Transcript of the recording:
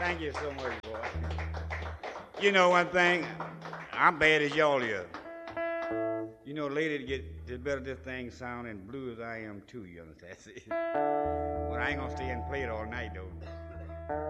Thank you so much, boy. You know one thing, I'm bad as y'all is. You know, later to get the better this thing sounding blue as I am too, you understand? See? But I ain't gonna stay and play it all night though.